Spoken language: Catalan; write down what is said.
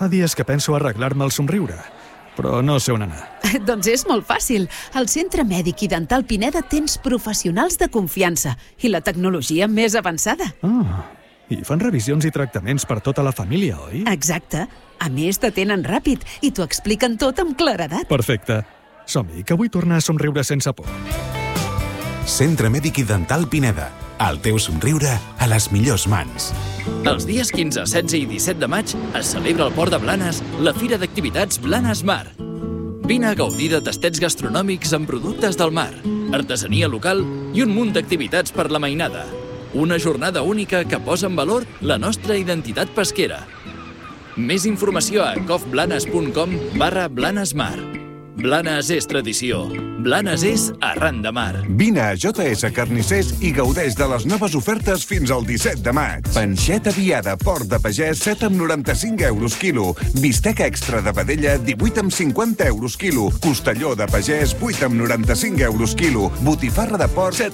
Fa dies que penso arreglar-me el somriure, però no sé on anar. Doncs és molt fàcil. Al Centre Mèdic i Dental Pineda tens professionals de confiança i la tecnologia més avançada. I fan revisions i tractaments per tota la família, oi? Exacte. A més, t'atenen ràpid i t'ho expliquen tot amb claredat. Perfecte. Som-hi, que vull tornar a somriure sense por. Centre Mèdic i Dental Pineda. El teu somriure a les millors mans. Els dies 15, 16 i 17 de maig es celebra al Port de Blanes la Fira d'Activitats Blanes Mar. Vine a gaudir de tastets gastronòmics amb productes del mar, artesania local i un munt d'activitats per la mainada. Una jornada única que posa en valor la nostra identitat pesquera. Més informació a cofblanes.com/blanesmar. Blanes és tradició. Blanes és arran de mar. Vine a JS Carnissers i gaudeix de les noves ofertes fins al 17 de maig. Panxeta viada Port de Pagès, 7,95 € quilo. Bisteca extra de vedella, 18,50 € quilo. Costelló de Pagès, 8,95 € quilo. Botifarra de porc,